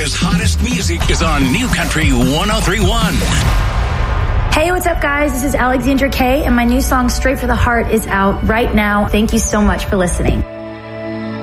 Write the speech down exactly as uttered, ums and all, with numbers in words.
America's hottest music is on New Country one oh three point one. Hey, what's up, guys? This is Alexandra Kay, and my new song, Straight for the Heart, is out right now. Thank you so much for listening.